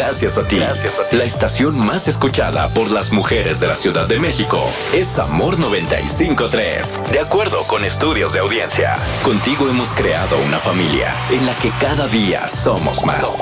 Gracias a ti. La estación más escuchada por las mujeres de la Ciudad de México es Amor 95.3. De acuerdo con estudios de audiencia, contigo hemos creado una familia en la que cada día somos más.